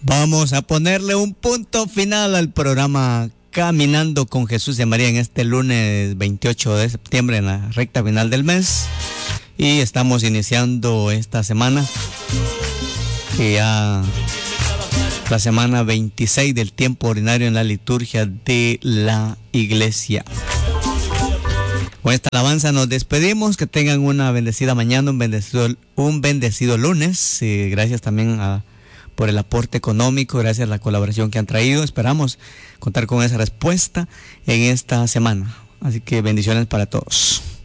Vamos a ponerle un punto final al programa Caminando con Jesús y María en este lunes 28 de septiembre, en la recta final del mes. Y estamos iniciando esta semana, que ya la semana 26 del tiempo ordinario en la liturgia de la iglesia. Con esta alabanza nos despedimos. Que tengan una bendecida mañana, un bendecido lunes. Gracias también por el aporte económico, gracias a la colaboración que han traído. Esperamos contar con esa respuesta en esta semana. Así que bendiciones para todos.